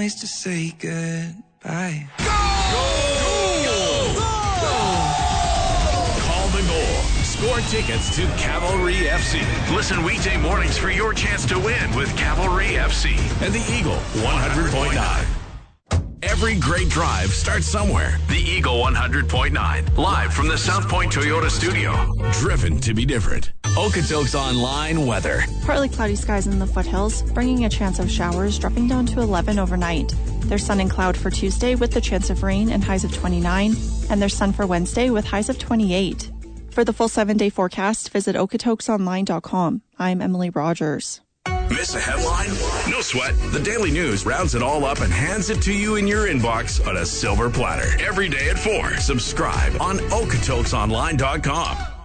nice to say goodbye. Call the goal. Score tickets to Cavalry FC. Listen weekday mornings for your chance to win with Cavalry FC and the Eagle 100.9. Every great drive starts somewhere. The Eagle 100.9. Live from the South Point Toyota studio. Driven to be different. Okotoks Online weather. Partly cloudy skies in the foothills, bringing a chance of showers, dropping down to 11 overnight. There's sun and cloud for Tuesday with the chance of rain and highs of 29. And there's sun for Wednesday with highs of 28. For the full 7-day forecast, visit okotoksonline.com. I'm Emily Rogers. Miss a headline? No sweat. The Daily News rounds it all up and hands it to you in your inbox on a silver platter. Every day at 4. Subscribe on okotoksonline.com.